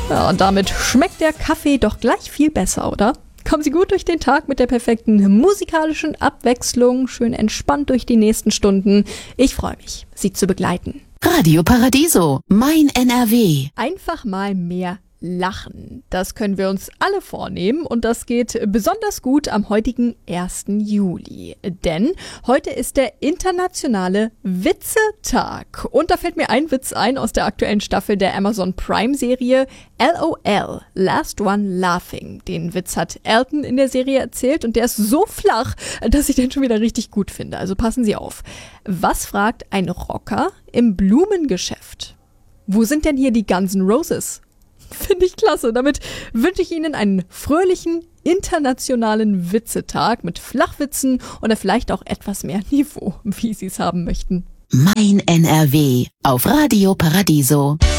Ja, und damit schmeckt der Kaffee doch gleich viel besser, oder? Kommen Sie gut durch den Tag mit der perfekten musikalischen Abwechslung, schön entspannt durch die nächsten Stunden. Ich freue mich, Sie zu begleiten. Radio Paradiso, mein NRW. Einfach mal mehr lachen. Das können wir uns alle vornehmen und das geht besonders gut am heutigen 1. Juli. Denn heute ist der internationale Witzetag. Und da fällt mir ein Witz ein aus der aktuellen Staffel der Amazon Prime-Serie LOL, Last One Laughing. Den Witz hat Elton in der Serie erzählt und der ist so flach, dass ich den schon wieder richtig gut finde. Also passen Sie auf. Was fragt ein Rocker im Blumengeschäft? Wo sind denn hier die Guns N' Roses? Finde ich klasse. Damit wünsche ich Ihnen einen fröhlichen, internationalen Witzetag mit Flachwitzen oder vielleicht auch etwas mehr Niveau, wie Sie es haben möchten. Mein NRW auf Radio Paradiso.